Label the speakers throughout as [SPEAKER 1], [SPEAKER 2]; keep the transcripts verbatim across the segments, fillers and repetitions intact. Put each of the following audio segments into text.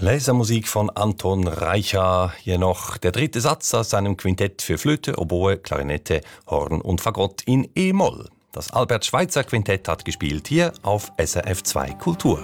[SPEAKER 1] Bläsermusik von Anton Reicha. Hier noch der dritte Satz aus seinem Quintett für Flöte, Oboe, Klarinette, Horn und Fagott in E-Moll. Das Albert-Schweitzer Quintett hat gespielt hier auf S R F zwei Kultur.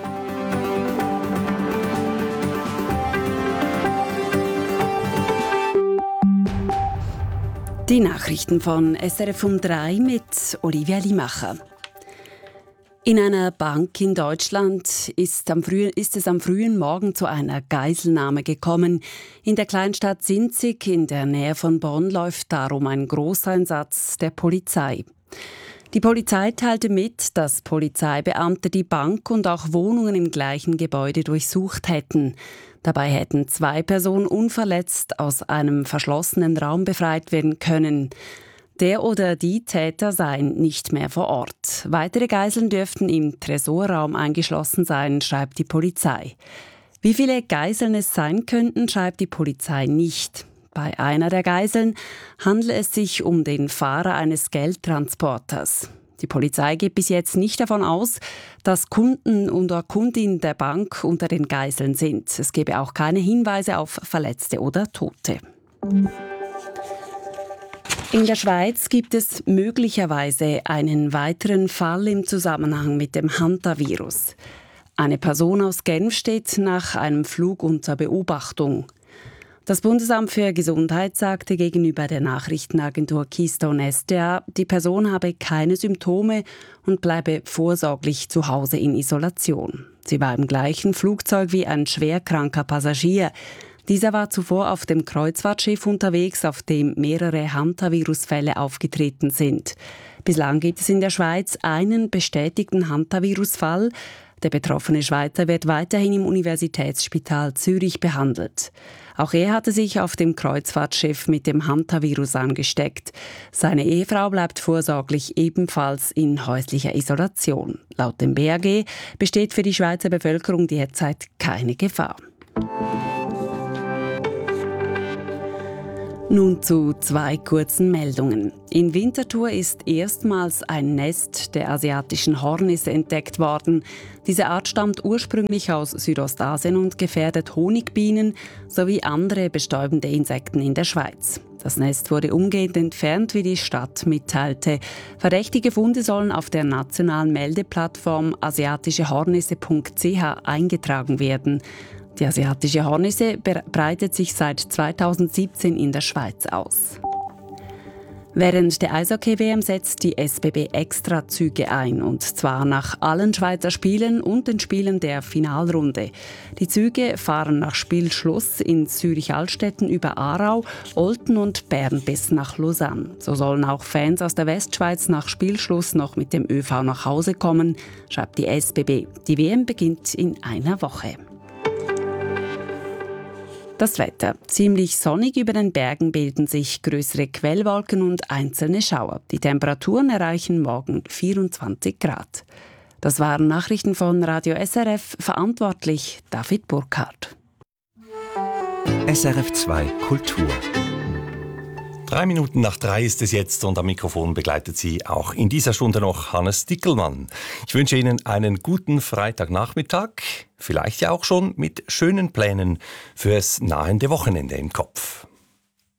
[SPEAKER 2] Die Nachrichten von S R F um drei mit Olivia Limacher. In einer Bank in Deutschland ist, am frühen, ist es am frühen Morgen zu einer Geiselnahme gekommen. In der Kleinstadt Sinzig in der Nähe von Bonn läuft darum ein Großeinsatz der Polizei. Die Polizei teilte mit, dass Polizeibeamte die Bank und auch Wohnungen im gleichen Gebäude durchsucht hätten. Dabei hätten zwei Personen unverletzt aus einem verschlossenen Raum befreit werden können. Der oder die Täter seien nicht mehr vor Ort. Weitere Geiseln dürften im Tresorraum eingeschlossen sein, schreibt die Polizei. Wie viele Geiseln es sein könnten, schreibt die Polizei nicht. Bei einer der Geiseln handelt es sich um den Fahrer eines Geldtransporters. Die Polizei geht bis jetzt nicht davon aus, dass Kunden oder Kundinnen der Bank unter den Geiseln sind. Es gebe auch keine Hinweise auf Verletzte oder Tote. In der Schweiz gibt es möglicherweise einen weiteren Fall im Zusammenhang mit dem Hantavirus. Eine Person aus Genf steht nach einem Flug unter Beobachtung. Das Bundesamt für Gesundheit sagte gegenüber der Nachrichtenagentur Keystone S D A, die Person habe keine Symptome und bleibe vorsorglich zu Hause in Isolation. Sie war im gleichen Flugzeug wie ein schwerkranker Passagier. Dieser war zuvor auf dem Kreuzfahrtschiff unterwegs, auf dem mehrere Hantavirus-Fälle aufgetreten sind. Bislang gibt es in der Schweiz einen bestätigten Hantavirus-Fall. Der betroffene Schweizer wird weiterhin im Universitätsspital Zürich behandelt. Auch er hatte sich auf dem Kreuzfahrtschiff mit dem Hantavirus angesteckt. Seine Ehefrau bleibt vorsorglich ebenfalls in häuslicher Isolation. Laut dem B A G besteht für die Schweizer Bevölkerung derzeit keine Gefahr. Nun zu zwei kurzen Meldungen. In Winterthur ist erstmals ein Nest der asiatischen Hornisse entdeckt worden. Diese Art stammt ursprünglich aus Südostasien und gefährdet Honigbienen sowie andere bestäubende Insekten in der Schweiz. Das Nest wurde umgehend entfernt, wie die Stadt mitteilte. Verdächtige Funde sollen auf der nationalen Meldeplattform asiatische hornisse punkt c h eingetragen werden. Die asiatische Hornisse breitet sich seit zweitausendsiebzehn in der Schweiz aus. Während der Eishockey-W M setzt die S B B Extrazüge ein, und zwar nach allen Schweizer Spielen und den Spielen der Finalrunde. Die Züge fahren nach Spielschluss in Zürich-Altstetten über Aarau, Olten und Bern bis nach Lausanne. So sollen auch Fans aus der Westschweiz nach Spielschluss noch mit dem ÖV nach Hause kommen, schreibt die S B B. Die W M beginnt in einer Woche. Das Wetter. Ziemlich sonnig, über den Bergen bilden sich größere Quellwolken und einzelne Schauer. Die Temperaturen erreichen morgen vierundzwanzig Grad. Das waren Nachrichten von Radio S R F, verantwortlich David Burkhardt.
[SPEAKER 3] S R F zwei Kultur.
[SPEAKER 1] Drei Minuten nach drei ist es jetzt und am Mikrofon begleitet Sie auch in dieser Stunde noch Hannes Dickelmann. Ich wünsche Ihnen einen guten Freitagnachmittag, vielleicht ja auch schon mit schönen Plänen fürs nahende Wochenende im Kopf.